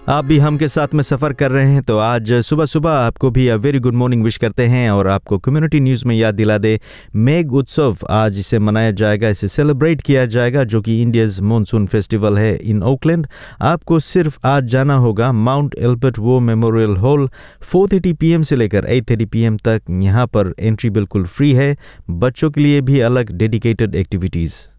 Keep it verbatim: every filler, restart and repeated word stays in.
आप भी हम के साथ में सफ़र कर रहे हैं तो आज सुबह सुबह आपको भी वेरी गुड मॉर्निंग विश करते हैं और आपको कम्युनिटी न्यूज़ में याद दिला दे मेघ उत्सव आज इसे मनाया जाएगा, इसे सेलिब्रेट किया जाएगा जो कि इंडियाज़ मॉनसून फेस्टिवल है इन ओकलैंड। आपको सिर्फ आज जाना होगा Mount Elbert war memorial hall four thirty P M से लेकर एट थर्टी पी एम तक। यहाँ पर एंट्री बिल्कुल फ्री है, बच्चों के लिए भी अलग डेडिकेटेड एक्टिविटीज़।